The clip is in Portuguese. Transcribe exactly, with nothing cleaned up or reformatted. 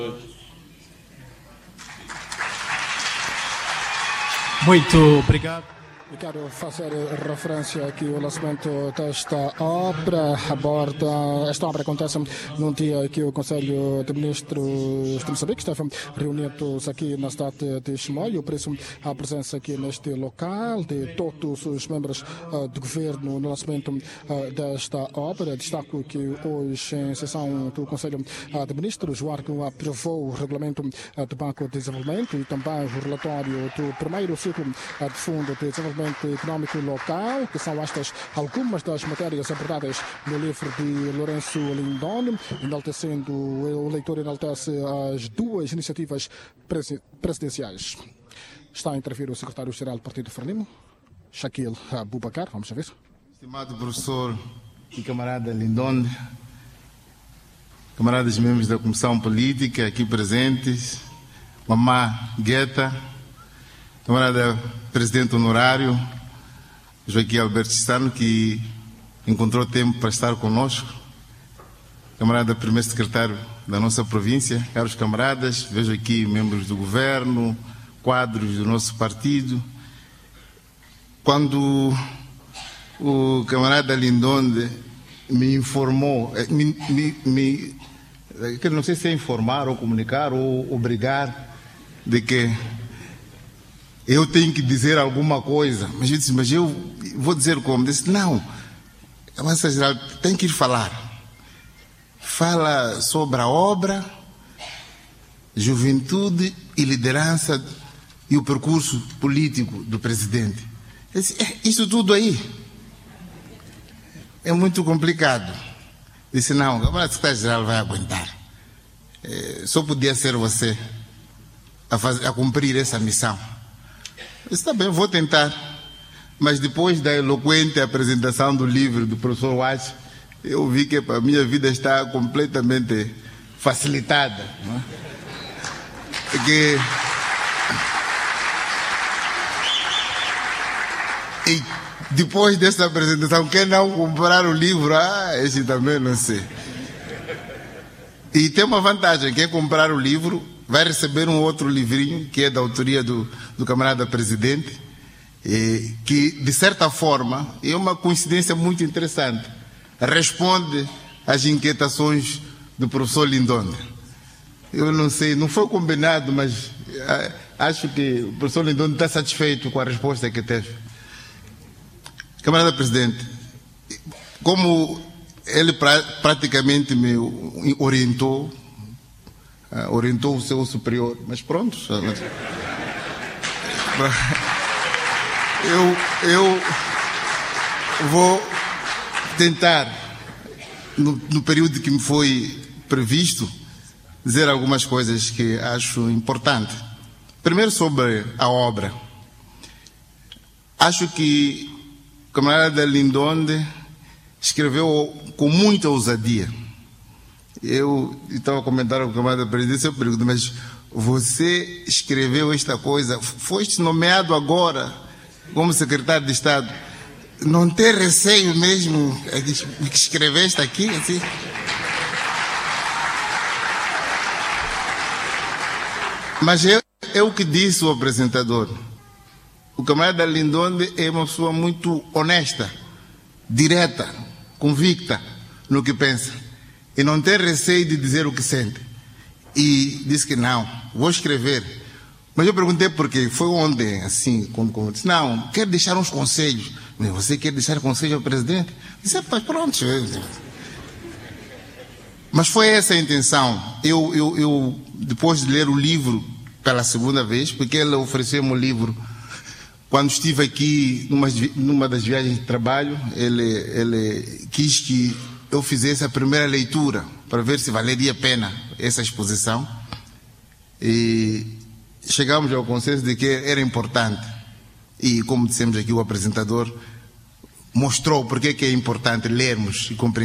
Muito obrigado. Eu quero fazer referência aqui ao lançamento desta obra. Aborda, esta obra acontece num dia que o Conselho de Ministros de Moçambique esteve reunidos aqui na cidade de Chimoio. Por isso, a presença aqui neste local de todos os membros uh, do governo no lançamento uh, desta obra. Destaco que hoje, em sessão do Conselho uh, de Ministros, o órgão aprovou o regulamento uh, do Banco de Desenvolvimento e também o relatório do primeiro ciclo uh, de Fundo de Desenvolvimento Económico Local, que são estas algumas das matérias abordadas no livro de Lourenço Lindon, enaltecendo, o leitor enaltece as duas iniciativas presidenciais. Está a intervir o secretário-geral do Partido Frelimo, Shakil Abubakar. Vamos ver. Estimado professor e camarada Lindon, camaradas membros da Comissão Política aqui presentes, Mamá Guetta, camarada presidente honorário, Joaquim Alberto Stano, que encontrou tempo para estar conosco, camarada primeiro secretário da nossa província, caros camaradas, vejo aqui membros do governo, quadros do nosso partido. Quando o camarada Lindonde me informou, me, me, me, não sei se é informar ou comunicar ou obrigar, de que eu tenho que dizer alguma coisa, mas eu disse, mas eu vou dizer como? Eu disse, não, a Massa Geral tem que ir falar. Fala sobre a obra, juventude e liderança e o percurso político do presidente. Eu disse, é, isso tudo aí é muito complicado. Eu disse, não, a Massa Geral vai aguentar. É, só podia ser você a, fazer, a cumprir essa missão. Está bem, vou tentar. Mas depois da eloquente apresentação do livro do professor Watts, eu vi que a minha vida está completamente facilitada. Não é? Porque... E depois dessa apresentação, quem não comprar o livro, ah, esse também não sei. E tem uma vantagem, quem comprar o livro vai receber um outro livrinho, que é da autoria do, do camarada presidente, e, que, de certa forma, é uma coincidência muito interessante. Responde às inquietações do professor Lindon. Eu não sei, não foi combinado, mas a, acho que o professor Lindon está satisfeito com a resposta que teve. Camarada presidente, como ele pra, praticamente me orientou, Uh, orientou o seu superior, mas pronto. Eu, eu vou tentar, no, no período que me foi previsto, dizer algumas coisas que acho importante. Primeiro, sobre a obra. Acho que o camarada Lindonde escreveu com muita ousadia. Eu estava a comentar com o camarada presidente, eu pergunto, mas você escreveu esta coisa, foste nomeado agora como secretário de Estado, não tem receio mesmo que escreveste aqui? Assim? Mas é, é o que disse o apresentador. O camarada Lindonde é uma pessoa muito honesta, direta, convicta no que pensa. E não tem receio de dizer o que sente. E disse que não, vou escrever. Mas eu perguntei por quê. Foi ontem, assim, quando, quando disse, não, quero deixar uns conselhos. Você quer deixar conselho ao presidente? Disse, mas pronto. Mas foi essa a intenção. Eu, eu, eu, depois de ler o livro pela segunda vez, porque ele ofereceu-me o livro quando estive aqui numa, numa das viagens de trabalho, ele, ele quis que eu fizesse a primeira leitura para ver se valeria a pena essa exposição, e chegamos ao consenso de que era importante, e como dissemos aqui, o apresentador mostrou porque que é importante lermos e compreender